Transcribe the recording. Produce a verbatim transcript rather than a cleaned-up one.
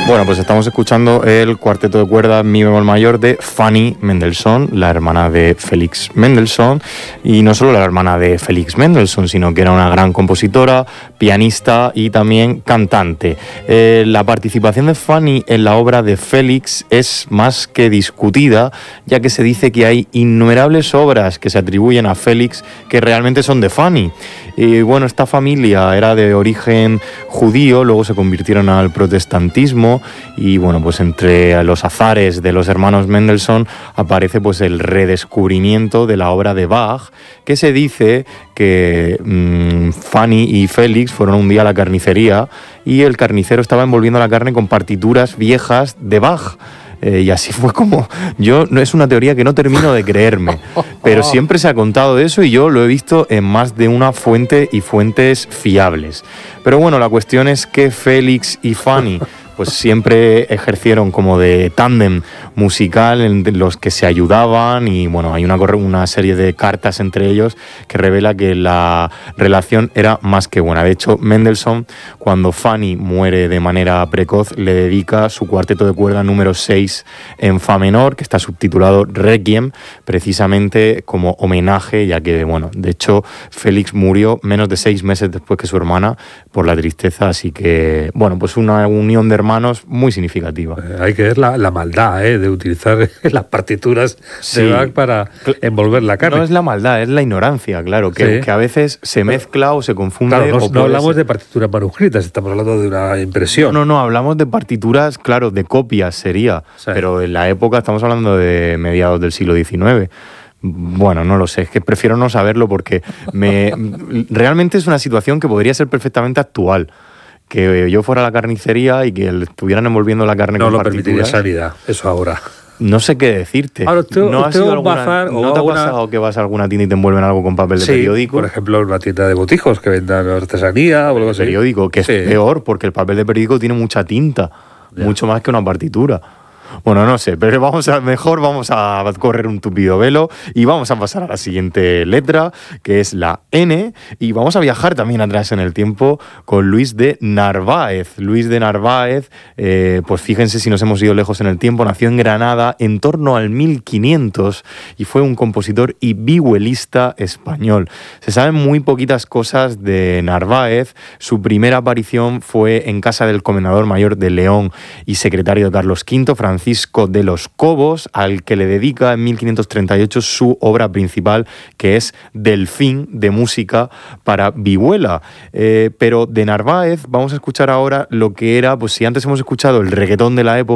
Bueno, pues estamos escuchando el cuarteto de cuerdas Mi bemol mayor de Fanny Mendelssohn, la hermana de Félix Mendelssohn, y no solo la hermana de Félix Mendelssohn, sino que era una gran compositora, pianista y también cantante. Eh, la participación de Fanny en la obra de Félix es más que discutida, ya que se dice que hay innumerables obras que se atribuyen a Félix que realmente son de Fanny. Y bueno, esta familia era de origen judío, luego se convirtieron al protestantismo y bueno, pues entre los azares de los hermanos Mendelssohn aparece pues el redescubrimiento de la obra de Bach, que se dice que mmm, Fanny y Félix fueron un día a la carnicería y el carnicero estaba envolviendo la carne con partituras viejas de Bach. Eh, y así fue como... Yo, no es una teoría que no termino de creerme, pero siempre se ha contado de eso y yo lo he visto en más de una fuente y fuentes fiables. Pero bueno, la cuestión es que Félix y Fanny pues siempre ejercieron como de tándem musical en los que se ayudaban y bueno, hay una, una serie de cartas entre ellos que revela que la relación era más que buena. De hecho, Mendelssohn, cuando Fanny muere de manera precoz, le dedica su cuarteto de cuerda número seis en fa menor, que está subtitulado Requiem, precisamente como homenaje, ya que, bueno, de hecho, Félix murió menos de seis meses después que su hermana por la tristeza, así que, bueno, pues una unión de hermanos manos muy significativa. Eh, hay que ver la, la maldad ¿eh? de utilizar las partituras sí. de Bach para envolver la carne. No es la maldad, es la ignorancia, claro, que, sí. que a veces se mezcla o se confunde. Claro, no, o no hablamos ser... de partituras manuscritas, estamos hablando de una impresión. No, no, no, hablamos de partituras, claro, de copias sería, sí. pero en la época estamos hablando de mediados del siglo diecinueve. Bueno, no lo sé, es que prefiero no saberlo porque me realmente es una situación que podría ser perfectamente actual. Que yo fuera a la carnicería y que estuvieran envolviendo la carne no con lo partituras. permitiría sanidad, eso ahora. No sé qué decirte. Ahora, usted, ¿No, usted sido alguna, bazar, ¿no o te ha alguna... pasado que vas a alguna tienda y te envuelven algo con papel de sí, periódico? Por ejemplo, una tienda de botijos que vendan artesanía o algo así. Periódico, que es sí. peor porque el papel de periódico tiene mucha tinta, ya. mucho más que una partitura. Bueno, no sé, pero vamos a, mejor vamos a correr un tupido velo y vamos a pasar a la siguiente letra, que es la N, y vamos a viajar también atrás en el tiempo con Luis de Narváez. Luis de Narváez, eh, pues fíjense si nos hemos ido lejos en el tiempo, nació en Granada en torno al mil quinientos y fue un compositor y vihuelista español. Se saben muy poquitas cosas de Narváez. Su primera aparición fue en casa del comendador mayor de León y secretario de Carlos quinto, Francisco Francisco de los Cobos, al que le dedica en mil quinientos treinta y ocho su obra principal, que es Delfín, de música para vihuela. Eh, pero de Narváez vamos a escuchar ahora lo que era, pues si antes hemos escuchado el reggaetón de la época,